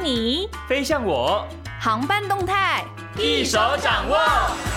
你， 飞向我， 航班动态一手掌握。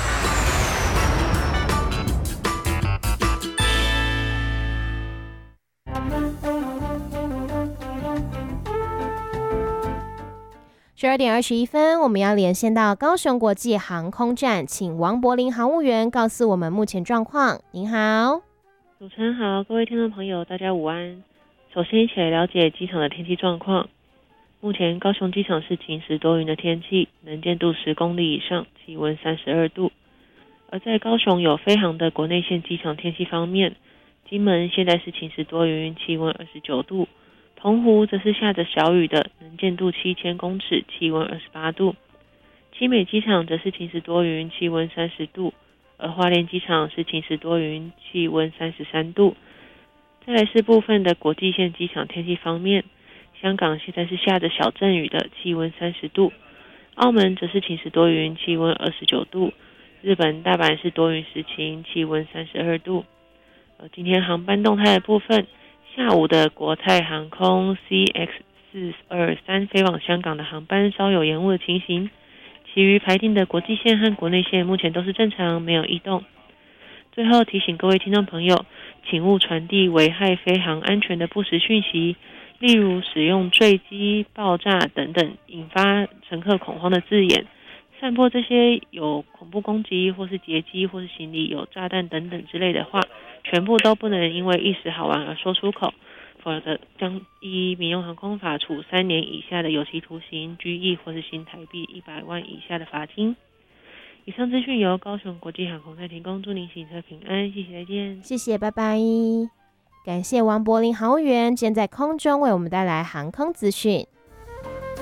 12:21，我们要连线到高雄国际航空站，请王柏林航务员告诉我们目前状况。您好。 主持人好，各位听众朋友，大家午安。首先一起来了解机场的天气状况。目前高雄机场是晴时多云的天气，能见度10公里以上，气温32度。而在高雄有飞航的国内线机场天气方面，金门现在是晴时多云，气温29度。澎湖则是下着小雨的，能见度7000公尺，气温28度。七美机场则是晴时多云，气温30度。而花莲机场是晴时多云，气温33度。再来是部分的国际线机场天气方面，香港现在是下着小阵雨的，气温30度。澳门则是晴时多云，气温29度。日本大阪是多云时晴，气温32度。今天航班动态的部分，下午的国泰航空 CX423 飞往香港的航班稍有延误的情形，其余排定的国际线和国内线目前都是正常，没有异动。最后提醒各位听众朋友，请勿传递危害飞航安全的不实讯息，例如使用坠机、爆炸等等引发乘客恐慌的字眼，散播这些有恐怖攻击或是劫机或是行李有炸弹等等之类的话，全部都不能因为一时好玩而说出口，否则将依民用航空法处3年以下的有期徒刑、拘役或是新台币100万以下的罚金。以上资讯由高雄国际航空站提供，祝您行车平安，谢谢，再见。 谢谢，拜拜。感谢王柏林航务员今天在空中为我们带来航空资讯。